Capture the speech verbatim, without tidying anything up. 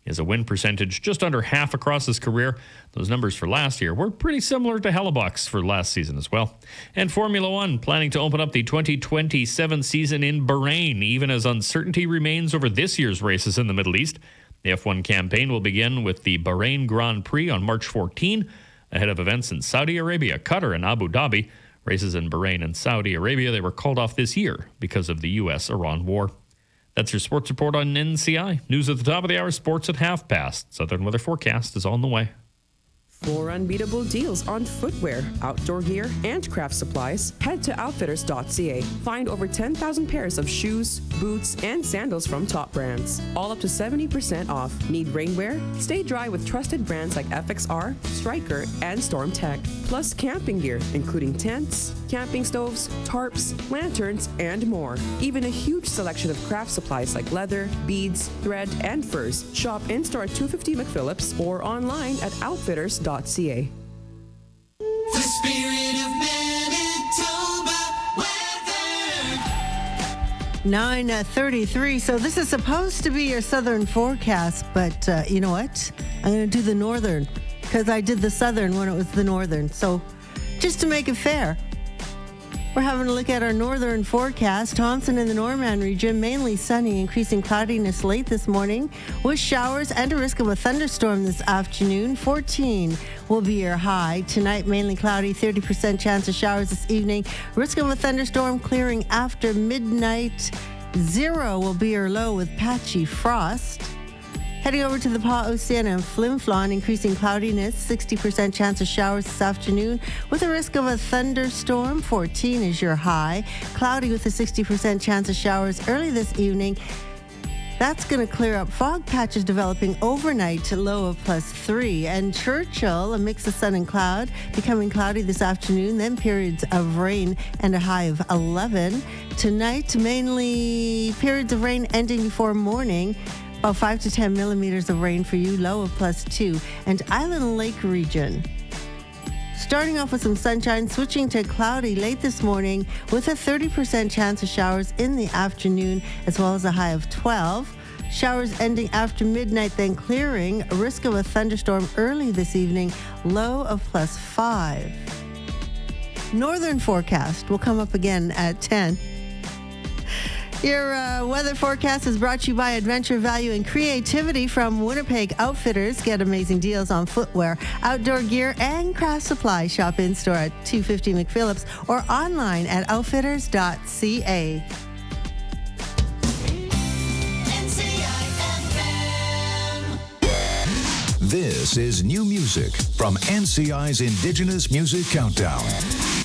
He has a win percentage just under half across his career. Those numbers for last year were pretty similar to Hellebuck's for last season as well. And Formula One planning to open up the twenty twenty-seven season in Bahrain, even as uncertainty remains over this year's races in the Middle East. The F one campaign will begin with the Bahrain Grand Prix on March fourteenth, ahead of events in Saudi Arabia, Qatar, and Abu Dhabi. Races in Bahrain and Saudi Arabia, they were called off this year because of the U S Iran war. That's your sports report on N C I. News at the top of the hour, sports at half past. Southern weather forecast is on the way. For unbeatable deals on footwear, outdoor gear, and craft supplies, head to outfitters dot c a. Find over ten thousand pairs of shoes, boots, and sandals from top brands, all up to seventy percent off. Need rainwear? Stay dry with trusted brands like F X R, Striker, and Storm Tech. Plus camping gear, including tents, camping stoves, tarps, lanterns, and more. Even a huge selection of craft supplies like leather, beads, thread, and furs. Shop in-store at two fifty McPhillips or online at outfitters dot c a. The spirit of Manitoba weather. nine thirty-three. So this is supposed to be your southern forecast, but uh, you know what? I'm going to do the northern because I did the southern when it was the northern. So just to make it fair, we're having a look at our northern forecast. Thompson in the Norman region, mainly sunny, increasing cloudiness late this morning with showers and a risk of a thunderstorm this afternoon. fourteen will be your high. Tonight, mainly cloudy, thirty percent chance of showers this evening. Risk of a thunderstorm clearing after midnight. Zero will be your low with patchy frost. Heading over to the Pa Oceana and Flin Flon, increasing cloudiness, sixty percent chance of showers this afternoon with a risk of a thunderstorm. fourteen is your high. Cloudy with a sixty percent chance of showers early this evening. That's going to clear up. Fog patches developing overnight to low of plus three. And Churchill, a mix of sun and cloud, becoming cloudy this afternoon, then periods of rain and a high of eleven. Tonight, mainly periods of rain ending before morning. About five to ten millimeters of rain for you, low of plus two. And Island Lake region, starting off with some sunshine, switching to cloudy late this morning with a thirty percent chance of showers in the afternoon, as well as a high of twelve. Showers ending after midnight, then clearing. A risk of a thunderstorm early this evening, low of plus five. Northern forecast will come up again at ten. Your uh, weather forecast is brought to you by Adventure Value and Creativity from Winnipeg Outfitters. Get amazing deals on footwear, outdoor gear, and craft supply. Shop in-store at two fifty McPhillips or online at outfitters dot c a. This is new music from N C I's Indigenous Music Countdown.